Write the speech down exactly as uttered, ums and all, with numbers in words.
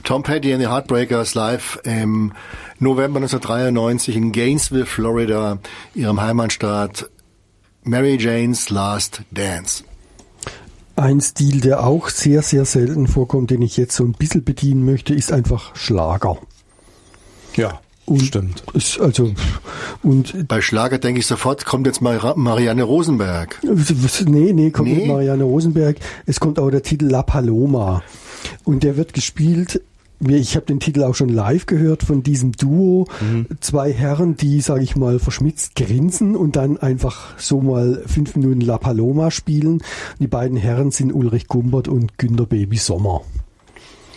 Tom Petty and the Heartbreakers live im November neunzehnhundertdreiundneunzig in Gainesville, Florida, ihrem Heimatstaat. Mary Jane's Last Dance. Ein Stil, der auch sehr, sehr selten vorkommt, den ich jetzt so ein bisschen bedienen möchte, ist einfach Schlager. Ja, und stimmt. Ist also, und bei Schlager denke ich sofort, kommt jetzt mal Marianne Rosenberg. Nee, nee, kommt nee. nicht Marianne Rosenberg. Es kommt auch der Titel La Paloma. Und der wird gespielt, ich habe den Titel auch schon live gehört von diesem Duo. Mhm. Zwei Herren, die, sage ich mal, verschmitzt grinsen und dann einfach so mal fünf Minuten La Paloma spielen. Die beiden Herren sind Ulrich Gumbert und Günter Baby Sommer.